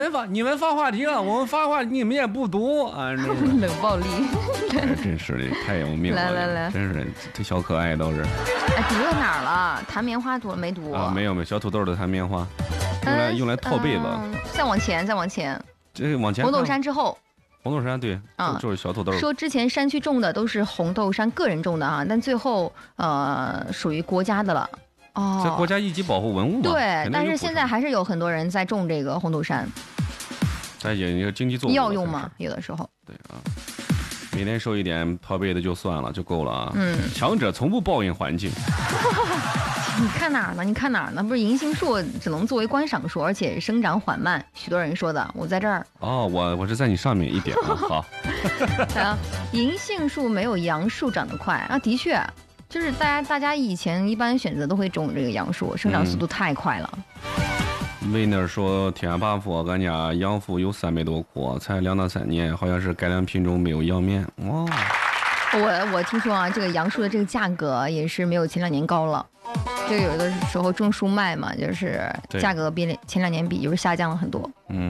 你们发话题了，我们发话你们也不读啊， 冷暴力， 真是的，太有命了。 来， 真是这小可爱都是。 哎，读到哪儿了？弹棉花读了没读？ 啊，没有，小土豆的弹棉花，用来套被子。 再往前。 这往前。 红豆杉之后。 红豆杉对，就是小土豆。 说之前山区种的都是红豆杉个人种的啊，但最后属于国家的了。哦， 这国家一级保护文物嘛。 对，但是现在还是有很多人在种这个红豆杉。 它也一个经济作物。 药用嘛，有的时候。 对啊，每天收一点套被的就算了，就够了啊。强者从不抱怨环境。 你看哪儿呢？不是银杏树只能作为观赏树，而且生长缓慢。许多人说的，我在这儿。 哦，我是在你上面一点啊。好。 银杏树没有杨树长得快啊，的确。就是大家以前一般选择都会种这个杨树，生长速度太快了。 维纳说天霸府俺家杨树有300多棵，才2到3年，好像是改良品种，没有杨面。哇！ 我听说啊，这个杨树的这个价格也是没有前2年高了。就有的时候种树卖嘛，就是价格比前2年比就是下降了很多。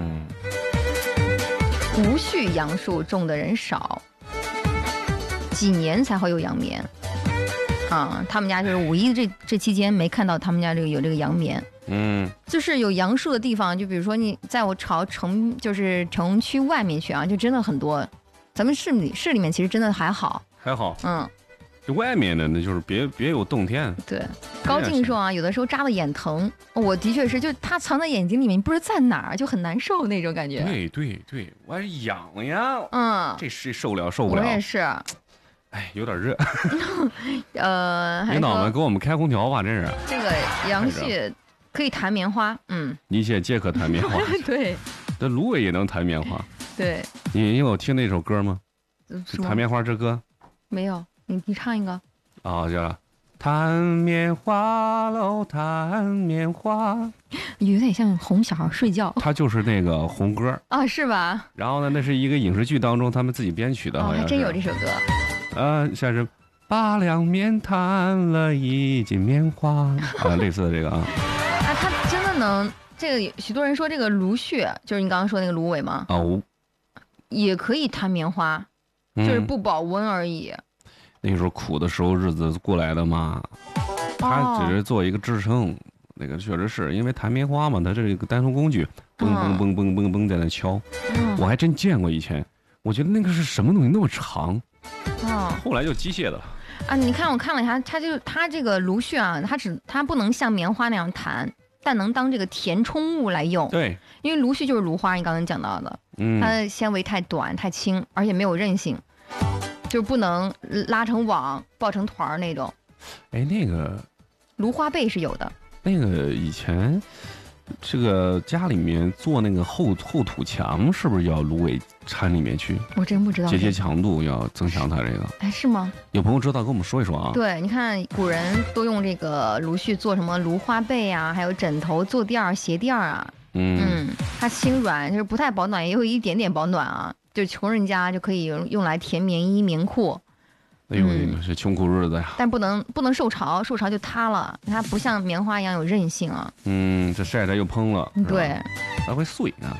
无序杨树种的人少，几年才会有杨棉。他们家就是5一这期间没看到他们家有这个杨棉。就是有杨树的地方，就比如说你在我朝城区外面去啊，就真的很多。咱们市里面其实真的还好。这外面的那就是别有洞天。 对，高静说啊，有的时候扎的眼疼，我的确是，就它藏在眼睛里面，不知道在哪儿，就很难受那种感觉。 对，我还是痒呀。这受不了。我也是。 哎，有点热。 领导们给我们开空调吧，真是。 这个杨絮可以弹棉花， 一切皆可弹棉花。 对， 这芦苇也能弹棉花。 对， 你有听那首歌吗？弹棉花之歌。 没有，你唱一个。 叫弹棉花喽，弹棉花。 有点像哄小孩睡觉。 他就是那个红歌啊，是吧？ 然后呢，那是一个影视剧当中他们自己编曲的，好像还真有这首歌。 像是8两面弹了1斤棉花类似的这个啊。 他真的能这个？许多人说这个芦絮，就是你刚刚说那个芦苇吗？也可以弹棉花，就是不保温而已。 那时候苦的时候日子过来的嘛，它只是做一个支撑。那个确实是因为弹棉花嘛，它这是一个单头工具，嘣嘣嘣嘣嘣嘣在那敲。我还真见过以前，我觉得那个是什么东西那么长。后来就机械的了啊！你看我看了一下，它这个芦絮啊，它不能像棉花那样弹，但能当这个填充物来用。 对，因为芦絮就是芦花，你刚刚讲到的，它的纤维太短太轻，而且没有韧性，就是不能拉成网抱成团那种。 那个芦花被是有的。 那个以前这个家里面做那个厚土墙，是不是要芦苇掺里面去？ 我真不知道。 节强度要增强它这个。 是吗？ 有朋友知道跟我们说一说啊。 对，你看古人都用这个芦絮做什么芦花被啊，还有枕头、坐垫儿、鞋垫儿啊。它轻软，就是不太保暖，也有一点点保暖啊。就穷人家就可以用来填棉衣、棉裤。 是穷苦日子呀。 但不能受潮，受潮就塌了。它不像棉花一样有韧性啊。 这晒着又蓬了。 对， 还会碎啊。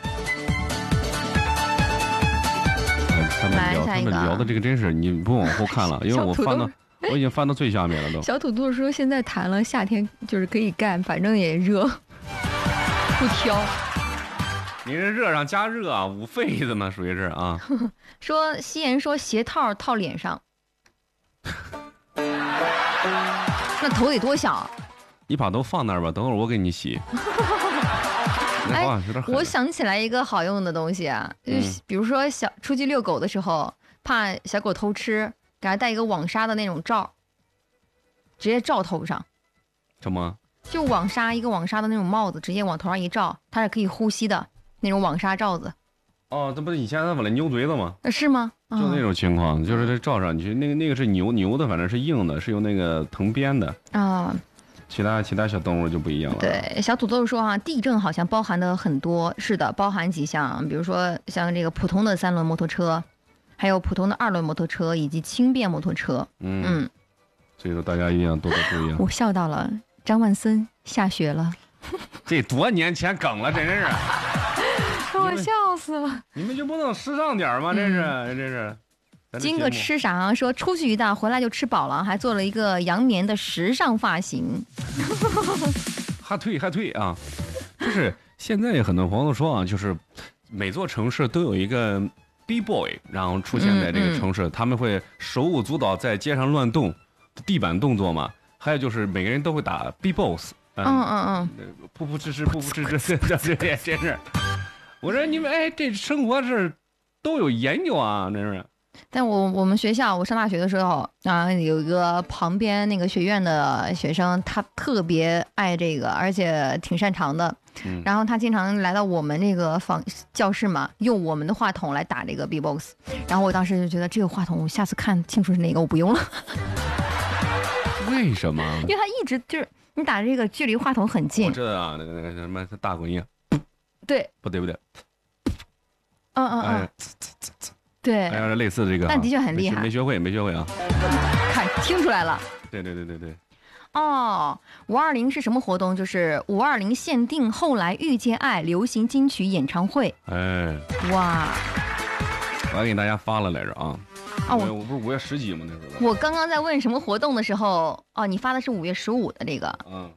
他们聊的这个真是，你不往后看了，因为我已经翻到最下面了都。 小土豆说现在弹了，夏天就是可以干，反正也热，不挑。 你这热上加热啊，捂痱子嘛，属于是啊。 说西言说鞋套套脸上。那头得多小？ 你把头放那儿吧，等会儿我给你洗。 我想起来一个好用的东西啊，比如说出去遛狗的时候，怕小狗偷吃，给它戴一个网纱的那种罩，直接罩头上。 什么？ 就一个网纱的那种帽子，直接往头上一罩，它是可以呼吸的那种网纱罩子。 这不是以前咱把那牛嘴子吗？ 是吗？ 就那种情况，就是这罩上去，那个是牛的，反正是硬的，是用那个藤编的啊。其他小动物就不一样了。 对，小土豆说地震好像包含的很多，是的，包含几项，比如说像这个普通的3轮摩托车，还有普通的2轮摩托车以及轻便摩托车。 所以说大家一定要多多注意。 我笑到了，张万森下雪了。 这多年前梗了，真是。 我笑死了。 你们就不能时尚点吗？这是。 金哥吃啥？说出去一趟回来就吃饱了，还做了一个羊棉的时尚发型。 还退啊！就是现在很多朋友说啊，就是每座城市都有一个 B-boy， 然后出现在这个城市，他们会手舞足蹈在街上乱动，地板动作嘛。还有就是每个人都会打 B-boss。噗噗吱吱，这真是。我说你们这生活是都有研究啊，真是。 但我们学校，我上大学的时候啊，有一个旁边那个学院的学生，他特别爱这个，而且挺擅长的。然后他经常来到我们这个教室嘛，用我们的话筒来打这个 B-box。然后我当时就觉得这个话筒，我下次看清楚是哪个，我不用了。 为什么？ 因为他一直就是你打这个距离话筒很近。 我知道啊，那个什么大滚音。 对。 不对。 对， 哎呀，类似这个， 但的确很厉害。 没学会啊。 听出来了。 对。 哦，520是什么活动？就是520限定后来遇见爱流行金曲演唱会。哇！ 我还给大家发了来着啊。我不是5月10几吗？那时候。 我刚刚在问什么活动的时候，你发的是5月15的这个。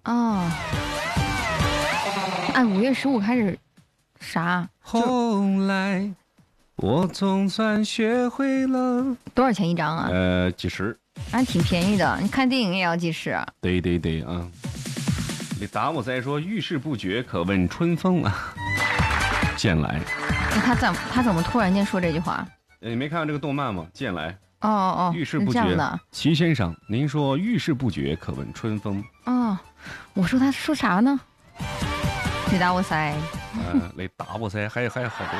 按5月15开始，啥？ 后来。我总算学会了。 多少钱一张啊？ 几十， 还挺便宜的。你看电影也要几十。 对啊。你打我再说，遇事不决，可问春风啊。剑来。 他怎么突然间说这句话？ 你没看到这个动漫吗？剑来。遇事不决。齐先生，您说遇事不决，可问春风。 我说他说啥呢？你打我噻。 你打我噻，还有好多。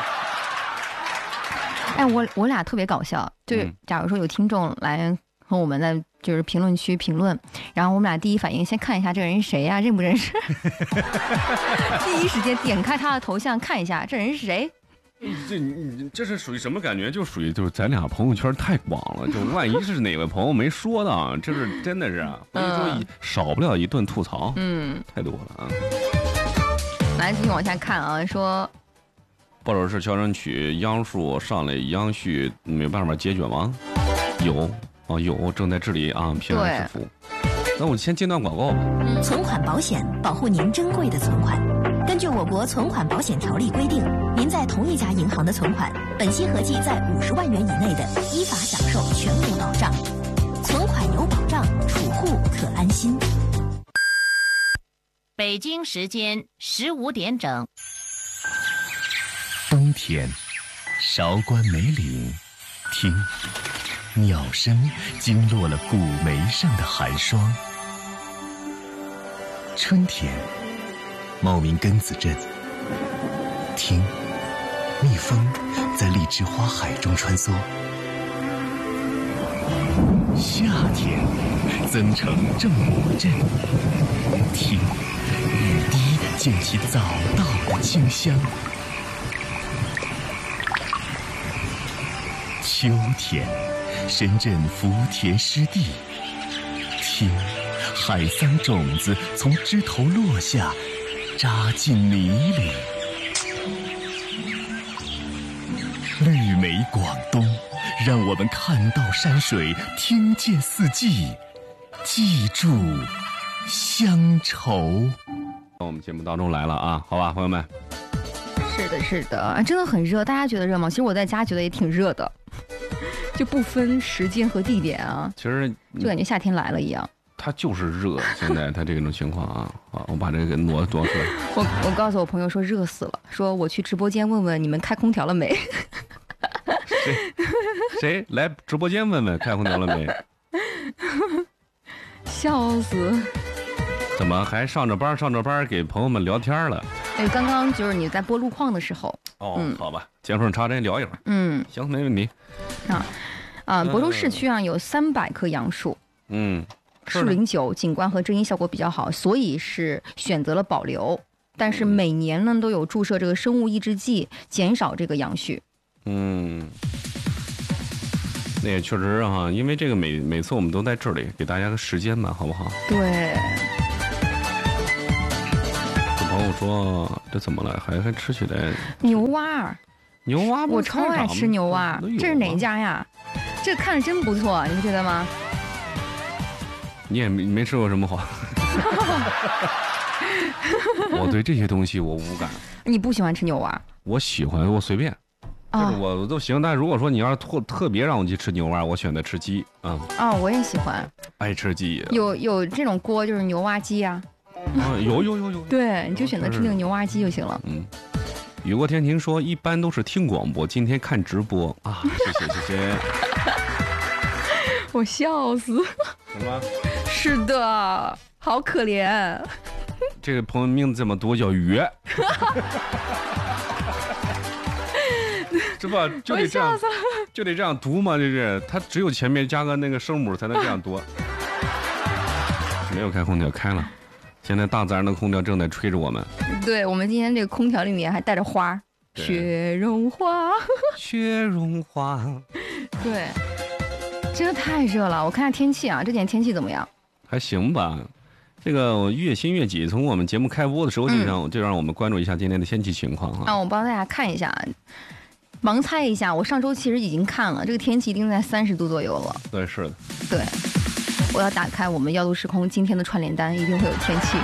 我俩特别搞笑，就是假如说有听众来和我们在就是评论区评论，然后我们俩第一反应先看一下这个人是谁呀，认不认识？第一时间点开他的头像看一下这人是谁。 这是属于什么感觉？就是咱俩朋友圈太广了，就万一是哪位朋友没说的，这是真的是啊，我跟你说少不了一顿吐槽，太多了啊。 来继续往下看啊，说。 或者是小人曲央数上来央序没办法解决吗？有正在治理啊，平安致富。那我先间段广告吧。 存款保险保护您珍贵的存款。根据我国存款保险条例规定，您在同一家银行的存款，本息合计在50万元以内的，依法享受全额保障。存款有保障，储户可安心。 北京时间15点整。 冬天，韶关梅岭，听，鸟声惊落了古梅上的寒霜。春天，茂名根子镇，听，蜜蜂在荔枝花海中穿梭。夏天，增城正我镇，听，雨滴溅起早稻的清香。秋天，深圳福田湿地，听，海桑种子从枝头落下，扎进泥里。绿美广东，让我们看到山水，听见四季，记住乡愁。 我们节目当中来了啊，好吧，朋友们。 是的，真的很热。大家觉得热吗？其实我在家觉得也挺热的，就不分时间和地点啊。 其实就感觉夏天来了一样。 它就是热，现在它这种情况啊，我把这个给挪出来。 我告诉我朋友说热死了，说我去直播间问问你们开空调了没。 谁来直播间问问开空调了没？ 笑死！ 怎么还上着班给朋友们聊天了？ 刚刚就是你在播路况的时候。 好吧，见缝插针聊一会儿。行，没问题。 博州市区有300棵杨树。树龄久，景观和遮阴效果比较好，所以是选择了保留。但是每年呢都有注射这个生物抑制剂，减少这个杨絮。 那也确实啊，因为这个每次我们都在这里给大家个时间吧，好不好？ 对。 朋朋友说这怎么了？还吃起来牛蛙？ 牛蛙我超爱吃牛蛙，这是哪一家呀？这看着真不错，你不觉得吗？ 你也没吃过什么好。我对这些东西我无感。 你不喜欢吃牛蛙？ 我喜欢，我随便，就是我都行。但如果说你要是特别让我去吃牛蛙，我选择吃鸡啊。 我也喜欢， 爱吃鸡。 有这种锅就是牛蛙鸡啊。 有。 对，你就选择吃那个牛蛙鸡就行了。 雨过天晴说，一般都是听广播，今天看直播啊。谢谢。 我笑死。 什么？ 是的，好可怜。 这个朋友名字这么多，叫约。是吧？就得这样读嘛，这是他只有前面加个那个声母才能这样读。没有开空调，开了。现在大自然的空调正在吹着我们。 对，我们今天这个空调里面还带着花，雪绒花， 雪绒花。 对，真的太热了。我看下天气啊，这几天天气怎么样？ 还行吧。这个越新越挤，从我们节目开播的时候就让我们关注一下今天的天气情况啊。我帮大家看一下，盲猜一下，我上周其实已经看了，这个天气一定在30度左右了。 对，是的。 对。我要打开我们耀都时空今天的串联单，一定会有天气。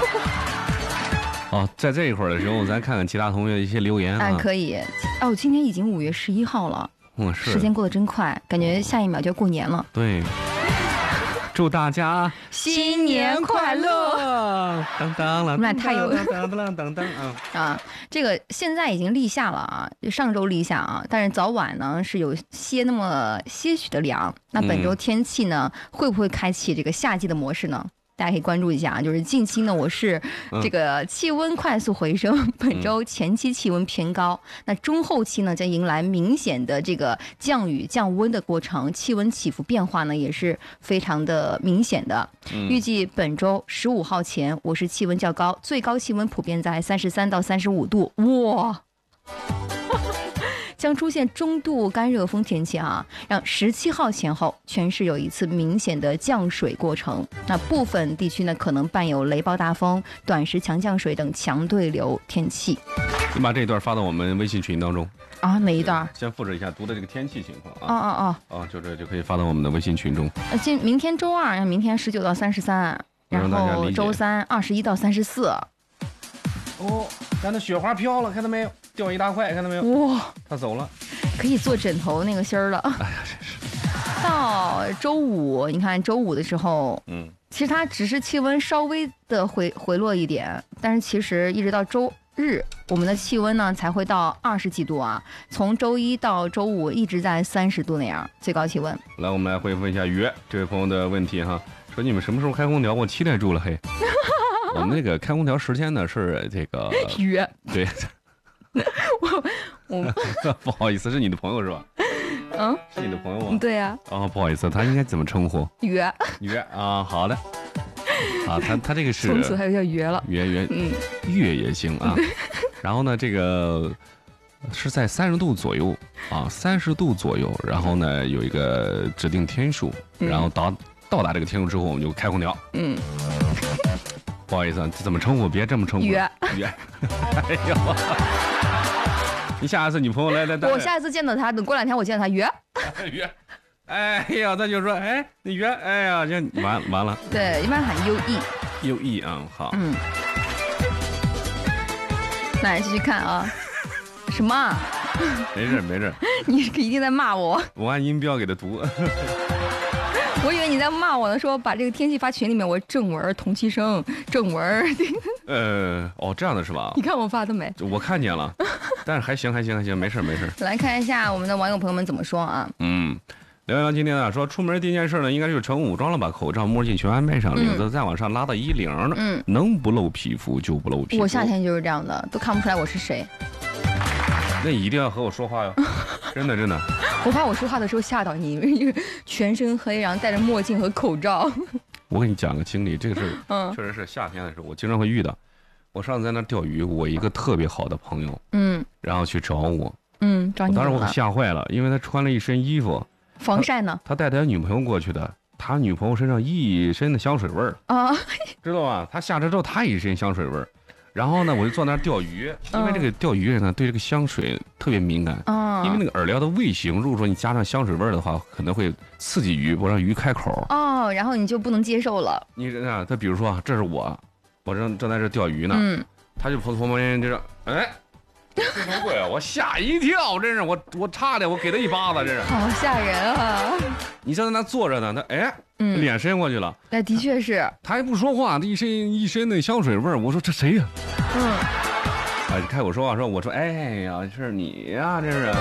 在这一会儿的时候，咱看看其他同学的一些留言啊。 可以。今天已经5月11号了。 是。 时间过得真快，感觉下一秒就要过年了。 对。祝大家新年快乐！ 当当了， 我们俩太有了。 当这个现在已经立夏了啊，上周立夏啊，但是早晚呢是有那么些许的凉。那本周天气呢，会不会开启这个夏季的模式呢？大家可以关注一下啊，就是近期呢，我是这个气温快速回升，本周前期气温偏高，那中后期呢将迎来明显的这个降雨降温的过程，气温起伏变化呢也是非常的明显的。预计本周15号前，我市气温较高，最高气温普遍在33到35度，哇！将出现中度干热风天气啊，让17号前后全市有一次明显的降水过程。那部分地区呢可能伴有雷暴大风、短时强降水等强对流天气。 你把这一段发到我们微信群当中啊？哪一段？ 先复制一下读的这个天气情况啊。就这就可以发到我们的微信群中。 明天周二，明天19到33，然后周三21到34。 咱的雪花飘了，看到没有？掉一大块，看到没有？ 哇， 他走了， 可以做枕头那个芯儿了。 哎呀，真是。 到周五，你看周五的时候，其实它只是气温稍微的回落一点，但是其实一直到周日，我们的气温呢才会到20几度啊。从周一到周五一直在30度那样最高气温。 来，我们来回复一下这位朋友的问题哈，说你们什么时候开空调？我期待住了嘿。我们那个开空调时间呢是这个约对。 我不好意思，是你的朋友是吧？是你的朋友吗？ 对呀。 不好意思，他应该怎么称呼？ 约啊，好的。他这个是从此还有叫约了。 约也行啊。然后呢，这个是在30度左右啊，30度左右。然后呢，有一个指定天数，然后到达这个天数之后，我们就开空调。不好意思，怎么称呼？别这么称呼。约。哎呦！你下一次你朋友来， 我下一次见到他，等过2天我见到他约。 哎呀，他就说，你约，哎呀，这完了。 对，一般喊优啊，好。 那继续看啊。什么？ 没事。 你一定在骂我。 我按音标给他读。 我以为你在骂我呢，说把这个天气发群里面，我正文同期声正文。 这样的是吧？ 你看我发的没？ 我看见了，但是还行，没事。 来看一下我们的网友朋友们怎么说啊？ 刘洋今天说出门第一件事呢，应该就是乘武装了，把口罩、墨镜全安排上，领子再往上拉到衣领呢。能不露皮肤就不露皮肤。 我夏天就是这样的，都看不出来我是谁。 那你一定要和我说话哟，真的。 我怕我说话的时候吓到你，因为全身黑，然后戴着墨镜和口罩。 我给你讲个经历，这个是确实是夏天的时候，我经常会遇到。我上次在那钓鱼，我一个特别好的朋友，然后去找我， 找你。 当时我吓坏了，因为他穿了一身衣服， 防晒呢。 他带他女朋友过去的，他女朋友身上一身的香水味儿啊，知道吧？他下车之后，他一身香水味儿。 然后呢，我就坐那儿钓鱼，因为这个钓鱼人呢对这个香水特别敏感，因为那个饵料的味型，如果说你加上香水味的话，可能会刺激鱼，不让鱼开口。 哦，然后你就不能接受了。 你看，他比如说，这是我正在这钓鱼呢，他就从旁边这样，哎。这头鬼啊！我吓一跳，真是我差点我给他一巴子，真是好吓人啊！ 你正在那坐着呢，他脸伸过去了， 那的确是， 他还不说话，他一身那香水味儿。我说这谁呀？开口说话我说哎呀，是你呀，这是。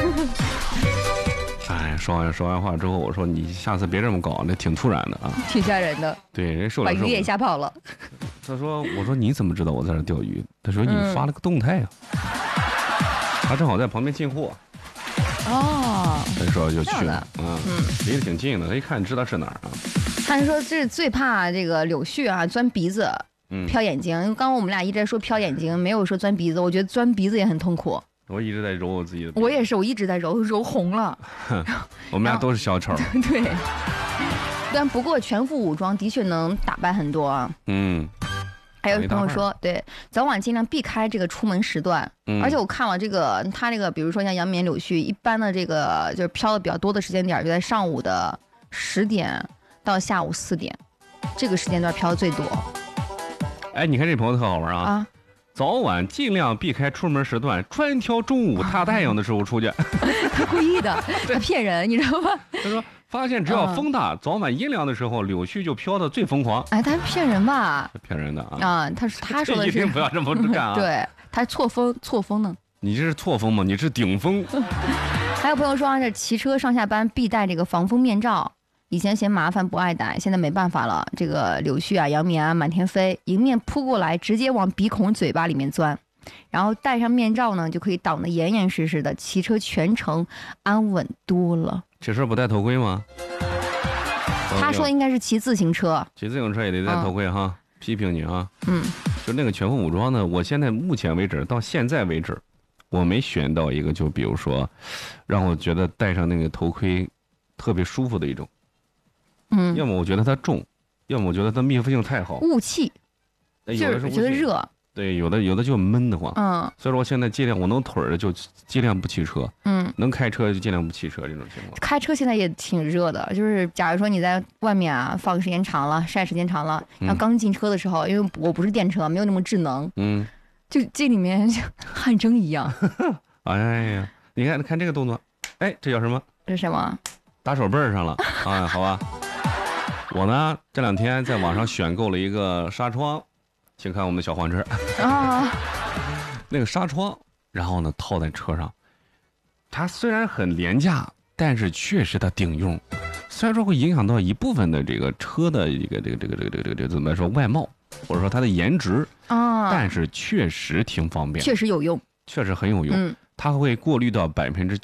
哎，说完话之后，我说你下次别这么搞，那挺突然的啊， 挺吓人的。 对，人受把鱼也吓跑了。 我说你怎么知道我在这钓鱼？他说你发了个动态啊。他正好在旁边进货。哦。他说就去了，离得挺近的，他一看知道是哪儿啊。 他说这最怕这个柳絮啊，钻鼻子，飘眼睛。刚刚我们俩一直在说飘眼睛，没有说钻鼻子。我觉得钻鼻子也很痛苦。 我一直在揉我自己的鼻子。 我也是，我一直在揉红了。 我们俩都是小丑。 对。但不过全副武装的确能打败很多啊。还有朋友说，对，早晚尽量避开这个出门时段。而且我看了他这个，比如说像阳棉柳絮，一般的这个就是飘的比较多的时间点，就在上午的10点到下午4点，这个时间段飘的最多。 哎，你看这朋友特好玩啊！早晚尽量避开出门时段，专挑中午大太阳的时候出去。 他故意的，他骗人，你知道吗？ 他说发现只要风大，早晚阴凉的时候，柳絮就飘得最疯狂。 哎，他骗人吧？ 骗人的啊！ 他说的是一定不要这么干啊！ 对，他错峰呢。 你这是错峰吗？你是顶峰。 还有朋友说，这骑车上下班必戴这个防风面罩。以前嫌麻烦不爱戴，现在没办法了。这个柳絮啊、阳棉啊满天飞，迎面扑过来，直接往鼻孔、嘴巴里面钻。然后戴上面罩呢，就可以挡得严严实实的，骑车全程安稳多了。 这事不戴头盔吗？ 他说应该是骑自行车， 骑自行车也得戴头盔哈。批评你啊，就那个全副武装呢，我现在目前为止到现在为止，我没选到一个就比如说，让我觉得戴上那个头盔特别舒服的一种。要么我觉得它重，要么我觉得它密封性太好。 雾气，就是觉得热。 对，有的就闷得慌。所以说我现在尽量我能腿的就尽量不骑车。能开车就尽量不骑车这种情况。 开车现在也挺热的，就是假如说你在外面啊放时间长了，晒时间长了，然后刚进车的时候，因为我不是电车，没有那么智能，就这里面就汗蒸一样。 哎呀，你看这个动作，哎，这叫什么？ 这是什么？ 打手背上了啊，好吧。我呢这2天在网上选购了一个纱窗，请看我们的小黄车那个纱窗，然后呢套在车上，它虽然很廉价，但是确实它顶用。虽然说会影响到一部分的这个车的一个这个怎么说外貌，或者说它的颜值但是确实挺方便， 确实有用， 确实很有用。它会过滤到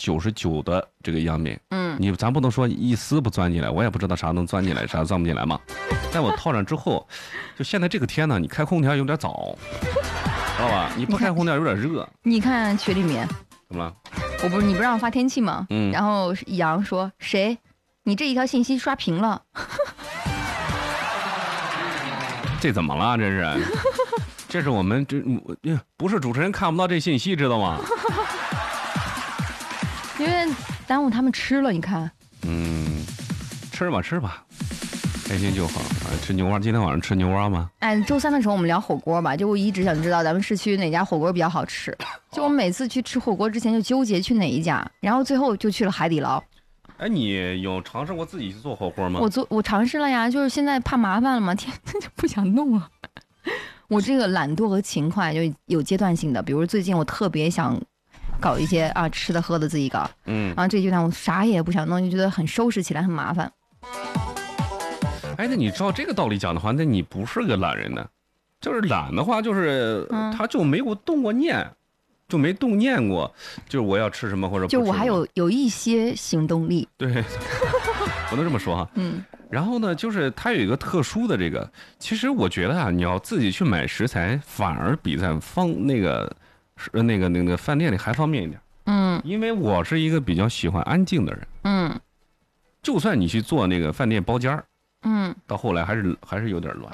99%的这个阳棉。咱不能说一丝不钻进来，我也不知道啥能钻进来，啥钻不进来嘛。但我套上之后，就现在这个天呢，你开空调有点早，知道吧？你不开空调有点热。 你看群里面怎么了？ 你不让我发天气吗？然后杨说谁？你这一条信息刷屏了。 这怎么了？这是我们不是主持人看不到这信息，知道吗？ 因为耽误他们吃了，你看。 吃吧，开心就好。吃牛蛙，今天晚上吃牛蛙吗？ 哎，周3的时候我们聊火锅吧，就我一直想知道咱们市区哪家火锅比较好吃。就我每次去吃火锅之前就纠结去哪一家，然后最后就去了海底捞。 哎，你有尝试过自己去做火锅吗？ 我尝试了呀，就是现在怕麻烦了嘛，天就不想弄了。我这个懒惰和勤快就有阶段性的，比如最近我特别想搞一些吃的喝的自己搞，然后这阶段我啥也不想弄，就觉得很收拾起来很麻烦。 哎，那你照这个道理讲的话，那你不是个懒人呢？就是懒的话，就是他就没有动过念，就没动念过，就是我要吃什么或者不吃什么。 就我还有一些行动力。 对，不能这么说哈。然后呢，就是它有一个特殊的这个，其实我觉得你要自己去买食材，反而比在那个饭店里还方便一点。因为我是一个比较喜欢安静的人。就算你去做那个饭店包间儿，到后来还是有点乱。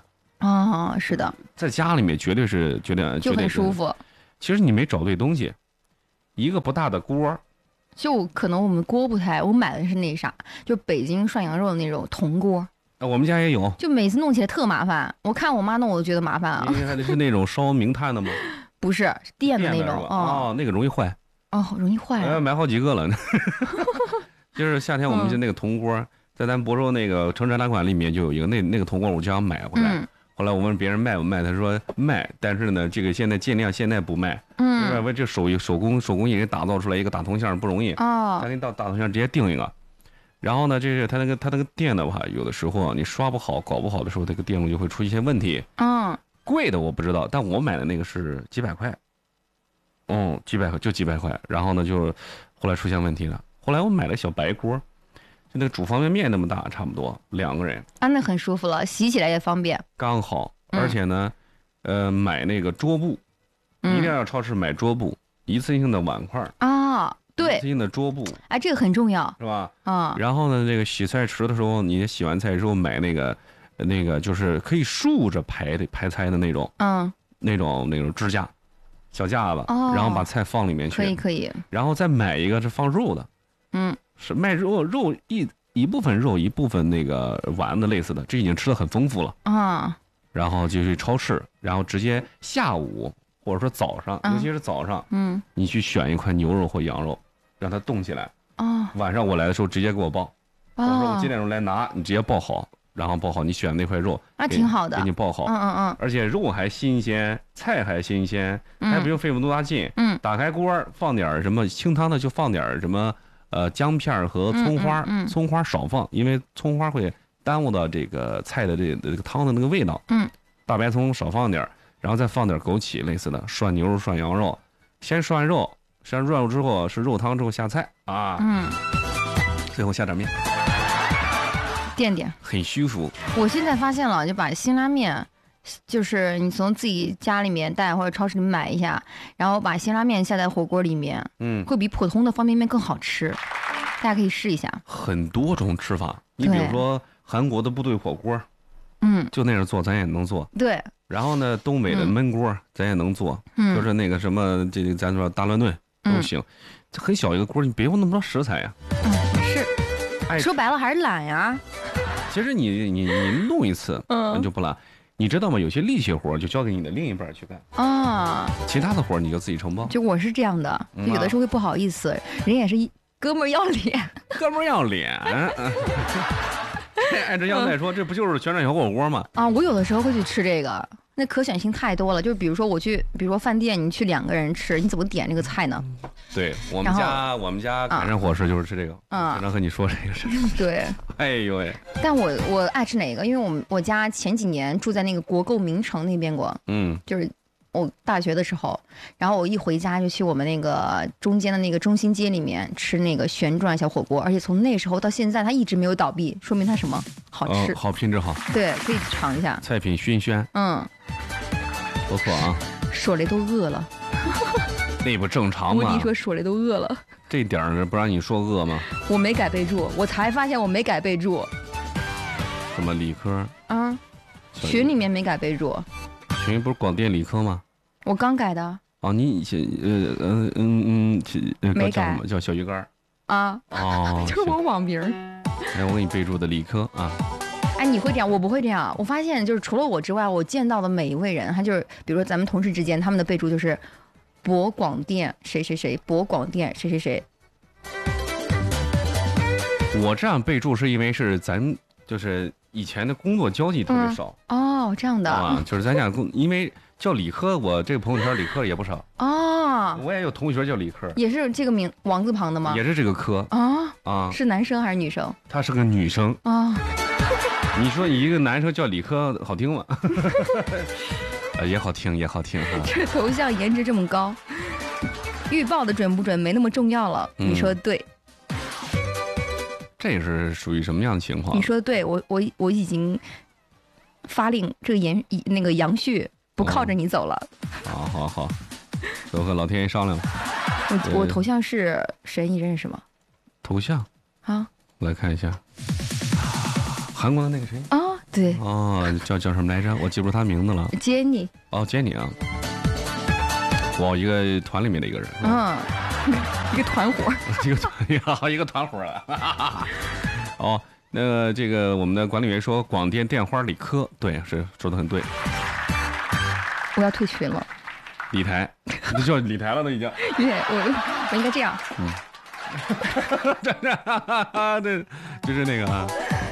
啊，是的， 在家里面绝对是就很舒服。 其实你没找对东西，一个不大的锅， 就可能我们锅不太，我买的是那啥，就北京涮羊肉的那种铜锅。 我们家也有， 就每次弄起来特麻烦。我看我妈弄，我都觉得麻烦啊。 你还得是那种烧明炭的吗？ 不是电的那种哦，那个容易坏。 哦，容易坏。 买好几个了。就是夏天我们就那个铜锅，在咱亳州那个城展览馆里面就有一个那个铜锅，我就想买回来。后来我问别人卖不卖，他说卖，但是呢，这个现在尽量现在不卖。因为这手工艺人打造出来一个大铜像不容易。哦。他给你到大铜像直接定一个。然后呢，这是他那个电的话，有的时候你刷不好、搞不好的时候，这个电路就会出一些问题。贵的我不知道，但我买的那个是几百块。几百块就几百块。然后呢，就后来出现问题了。后来我买了小白锅，就那个煮方便面那么大，差不多2个人。 啊，那很舒服了，洗起来也方便。 刚好，而且呢，买那个桌布，一定要超市买桌布，一次性的碗筷。啊。对，一次性的桌布， 哎，这个很重要， 是吧？然后呢，这个洗菜池的时候，你洗完菜之后买那个就是可以竖着排菜的那种，那种支架，小架子，然后把菜放里面去， 可以。 然后再买一个是放肉的，是卖肉一部分肉，一部分那个丸子类似的，这已经吃的很丰富了啊。然后就去超市，然后直接下午。或者说早上，尤其是早上，你去选一块牛肉或羊肉，让它冻起来。晚上我来的时候直接给我爆。我说我几点钟来拿，你直接爆好，然后爆好你选那块肉， 挺好的， 给你爆好。而且肉还新鲜，菜还新鲜，还不用费那么多大劲。打开锅放点什么清汤的，就放点什么姜片和葱花，葱花少放，因为葱花会耽误到这个菜的这个汤的那个味道。大白葱少放点。然后再放点枸杞类似的，涮牛肉、涮羊肉，先涮肉之后是肉汤之后下菜啊，最后下点面， 垫很舒服。 我现在发现了，就把辛拉面，就是你从自己家里面带或者超市里面买一下，然后把辛拉面下在火锅里面，会比普通的方便面更好吃，大家可以试一下。 很多种吃法，你比如说韩国的部队火锅，就那样做咱也能做。 对。 然后呢，东北的焖锅咱也能做，就是那个什么，这个咱说大乱炖都行，这很小一个锅，你别用那么多食材呀。 是，说白了还是懒呀。 其实你弄一次，你就不懒。你知道吗？有些力气活就交给你的另一半去干啊，其他的活你就自己承包。 就我是这样的，有的时候会不好意思，人也是哥们儿要脸， 哥们儿要脸。按这样再说，这不就是旋转小火锅吗？ 啊，我有的时候会去吃这个，那可选性太多了。就比如说比如说饭店，你去2个人吃，你怎么点这个菜呢？ 对我们家改善伙食就是吃这个。经常和你说这个事。对。哎呦喂！ 但我爱吃哪个？因为我家前几年住在那个国购名城那边过，就是我大学的时候，然后我一回家就去我们那个中间的那个中心街里面吃那个旋转小火锅，而且从那时候到现在它一直没有倒闭，说明它什么好吃， 好品质好。 对，可以尝一下。 菜品熏鲜，不错啊。 说雷都饿了， 那不正常吗？ 我跟你说，说雷都饿了。 这点儿不让你说饿吗？ 我没改备注，我才发现我没改备注。 什么理科？ 群里面没改备注。 群不是广电理科吗？ 我刚改的。 哦，你以前没改， 叫小鱼干啊。哦，就是我网名。 哎，我给你备注的理科啊。 哎，你会这样，我不会这样。我发现就是除了我之外，我见到的每一位人，他就是比如说咱们同事之间，他们的备注就是博广电谁谁谁，博广电谁谁谁。 我这样备注是因为是咱就是以前的工作交际特别少。 哦，这样的啊，就是咱家因为叫理科，我这个朋友圈理科也不少。哦，我也有同学叫理科， 也是这个名王字旁的吗？ 也是这个科啊， 是男生还是女生？ 她是个女生啊。你说你一个男生叫理科好听吗？也好听，也好听哈。 这头像颜值这么高，预报的准不准没那么重要了。你说的对。 这是属于什么样的情况？ 你说的对，我已经发令，这个那个杨旭不靠着你走了。 好，我和老天爷商量。 我头像是谁？你认识吗？ 头像啊，我来看一下。韩国的那个谁啊？ 对。 哦，叫什么来着？我记不住他名字了。 Jenny。 哦，Jenny 啊。哇，一个团里面的一个人。 一个团伙。 一个团伙啊。哦，那这个我们的管理员说广电电花理科，对，是说的很对。 我要退群了。 理台，你叫理台了都已经。 我应该这样。 真的，对，就是那个啊。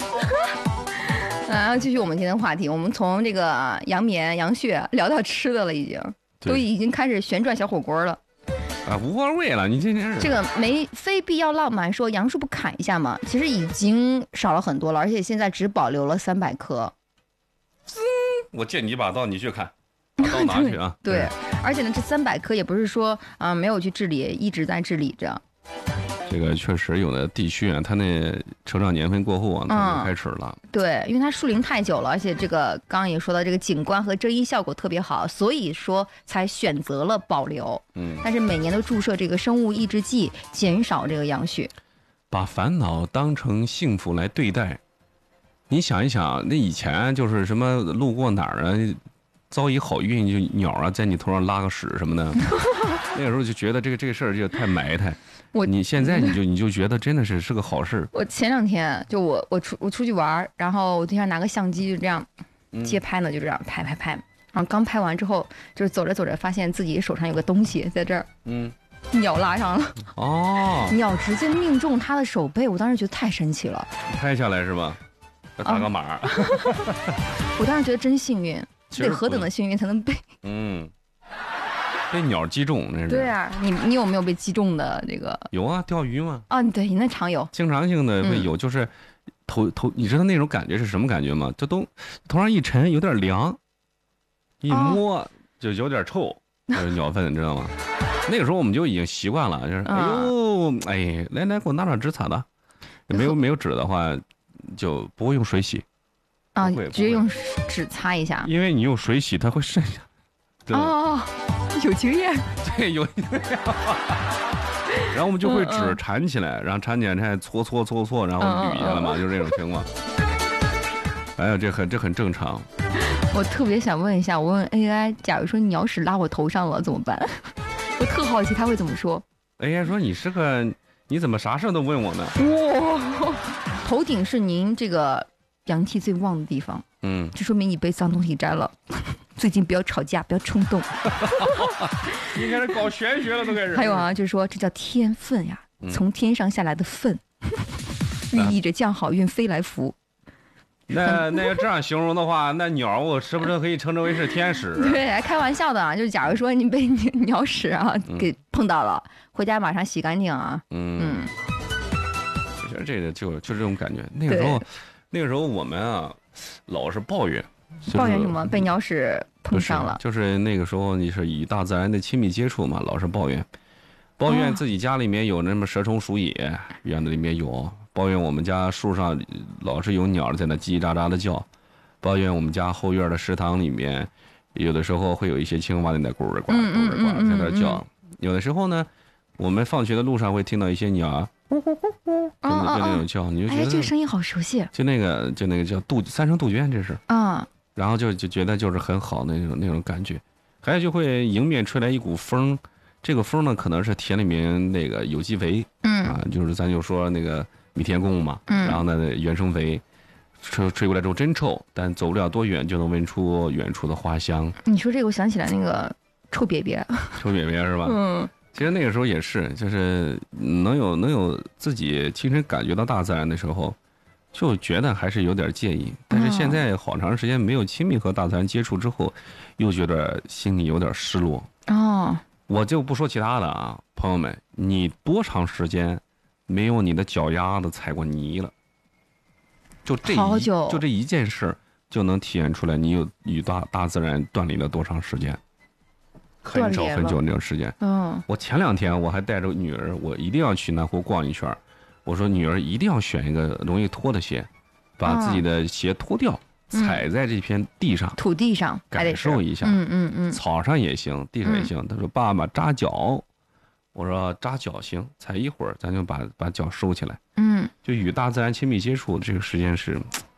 然后继续我们今天的话题，我们从这个杨棉、杨血聊到吃的了，都已经开始旋转小火锅了。 啊，无所谓了，你今天这个没非必要浪漫，说杨树不砍一下吗？其实已经少了很多了，而且现在只保留了300棵。 我借你一把刀，你去砍，把刀拿去啊。 对，而且呢，这300棵也不是说没有去治理，一直在治理着。 这个确实有的地区啊，它那成长年份过后啊，它就开始了。 对，因为它树龄太久了，而且这个刚刚也说到，这个景观和遮阴效果特别好，所以说才选择了保留。但是每年都注射这个生物抑制剂，减少这个杨絮。 把烦恼当成幸福来对待，你想一想，那以前就是什么路过哪儿啊，遭一好运，就鸟啊在你头上拉个屎什么的，那个时候就觉得这个事儿就太埋汰。你现在你就觉得真的是个好事。 我前2天就我出去玩，然后我对象拿个相机就这样街拍呢，就这样拍，然后刚拍完之后，就是走着走着发现自己手上有个东西在这儿，鸟拉上了。哦，鸟直接命中他的手背，我当时觉得太神奇了。 拍下来是吧？要打个码。 我当时觉得真幸运，得何等的幸运才能被被鸟击中，那是。 对啊，你有没有被击中的这个？ 有啊，钓鱼嘛。 啊，对，你那常有。 经常性的会有，就是头，你知道那种感觉是什么感觉吗？就都头上一沉，有点凉，一摸就有点臭，就是鸟粪，你知道吗？那个时候我们就已经习惯了，就是来给我拿点纸擦的，没有纸的话就不会用水洗。 啊，直接用纸擦一下。 因为你用水洗，它会渗下。 有经验。 对，有经验。然后我们就会纸缠起来，然后缠起来搓，然后捋一下了嘛，就是这种情况。哎呀，这很正常。 我特别想问一下，我问 AI， 假如说鸟屎拉我头上了怎么办？我特好奇他会怎么说。 AI 说你怎么啥事都问我呢？ 哇，头顶是您这个阳气最旺的地方。这说明你被脏东西沾了。最近不要吵架，不要冲动。 你开始搞玄学了，都开始。 还有啊，就是说这叫天分呀，从天上下来的粪，寓意着降好运飞来福。 那要这样形容的话，那鸟我是不是可以称之为是天使？ 对，开玩笑的啊，就是假如说你被鸟屎啊给碰到了，回家马上洗干净啊。 我觉得这个就这种感觉。那个时候我们啊，老是抱怨。 抱怨什么？被鸟屎碰上了。 就是那个时候你是与大自然的亲密接触嘛，老是抱怨自己家里面有那么蛇虫鼠野，院子里面有，抱怨我们家树上老是有鸟在那叽叽喳喳的叫，抱怨我们家后院的食堂里面有的时候会有一些青蛙在那咕噜呱在那叫，有的时候呢我们放学的路上会听到一些鸟就那种叫，你就觉得这个声音好熟悉， 就那个叫三声杜鹃，这是然后就觉得就是很好的那种感觉，还有就会迎面吹来一股风，这个风呢可能是田里面那个有机肥，就是咱就说那个米田共嘛，然后呢原生肥吹过来之后真臭，但走不了多远就能闻出远处的花香。 你说这个我想起来那个臭瘪瘪是吧？其实那个时候也是，就是能有自己亲身感觉到大自然的时候，就觉得还是有点介意。但是现在好长时间没有亲密和大自然接触之后，又觉得心里有点失落。我就不说其他的啊，朋友们，你多长时间没有你的脚丫子踩过泥了？就这一件事就能体现出来，你有与大自然断离了多长时间。很久那种时间。我前2天我还带着女儿，我一定要去南湖逛一圈。我说女儿一定要选一个容易脱的鞋，把自己的鞋脱掉，踩在这片地上、 土地上， 感受一下。草上也行，地上也行。他说爸爸扎脚，我说扎脚行，踩一会儿咱就把脚收起来。就与大自然亲密接触，这个时间是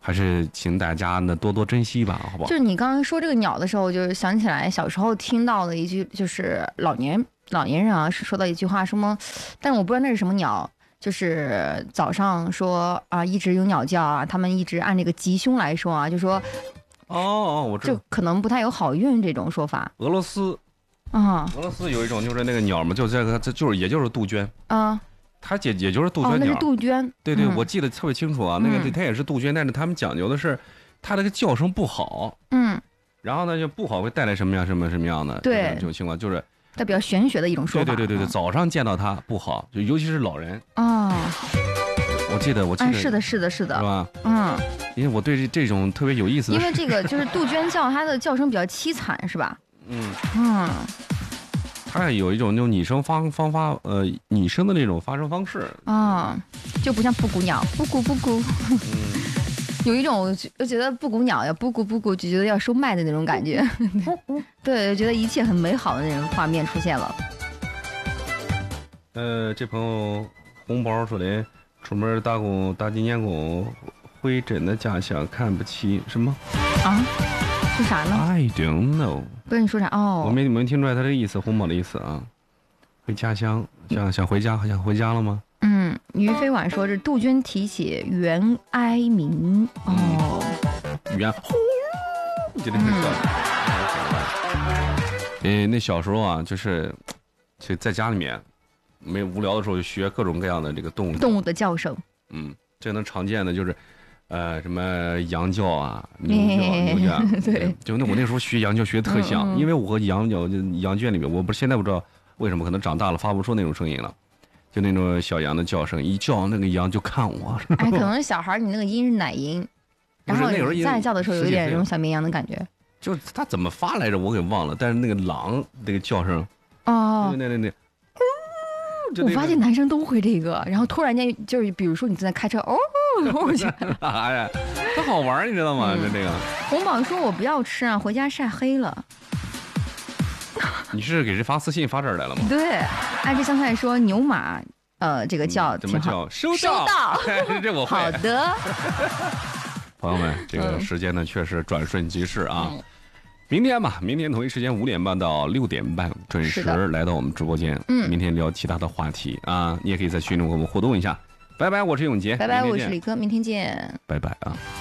还是请大家呢多多珍惜吧，好不好？ 就是你刚刚说这个鸟的时候，我就想起来小时候听到的一句，就是老年人啊是说到一句话，什么，但是我不知道那是什么鸟，就是早上说啊一直有鸟叫啊，他们一直按这个吉凶来说啊，就说我知道， 就可能不太有好运这种说法。 俄罗斯有一种就是那个鸟嘛，就这个也就是杜鹃啊。它也就是杜鹃鸟， 那是杜鹃。 对，我记得特别清楚啊。那个它也是杜鹃，但是他们讲究的是，它这个叫声不好。然后呢，就不好会带来什么样的这种情况，就是它比较玄学的一种说法。 对，早上见到它不好，就尤其是老人啊。我记得， 是的，是吧？因为我对这种特别有意思的， 因为这个就是杜鹃叫，它的叫声比较凄惨，是吧？ 它有一种那种拟声拟声的那种发声方式啊，就不像布谷鸟，布谷，有一种我觉得布谷鸟要布谷，就觉得要收麦的那种感觉，对，觉得一切很美好的那种画面出现了。 这朋友红包说的，出门打纪念工，回真的家乡看不起什么啊？说啥呢 ？I don't know。 不是你说啥哦？ 我没听出来他的意思，红包的意思啊。回家乡，想回家了吗？ 于飞婉说这杜鹃题写袁哀民哦。 袁呼，记得那小时候啊，就是在家里面没无聊的时候，就学各种各样的这个动物的叫声。 这能常见的就是。什么羊叫啊，牛叫， 对， 就我那时候学羊叫学得特像，因为我和羊圈里面，我现在不知道为什么，可能长大了发不出那种声音了，就那种小羊的叫声，一叫那个羊就看我。 可能小孩你那个音是奶音，然后你再叫的时候有一点那种小绵羊的感觉。 就是他怎么发来着，我给忘了，但是那个狼那个叫声，那。 我发现男生都会这个，然后突然间就是，比如说你正在开车， 哎呀，特好玩，你知道吗？这个红宝说：“我不要吃啊，回家晒黑了。” 你是给谁发私信发这儿来了吗？ 对，爱吃香菜说牛马，这个叫怎么叫？收到， 这我会。 好的， 朋友们，这个时间呢确实转瞬即逝啊。明天吧，明天同一时间5点半到6点半准时来到我们直播间。明天聊其他的话题啊，你也可以在群里跟我们互动一下。拜拜，我是永杰。 拜拜，我是李哥，明天见。 拜拜啊。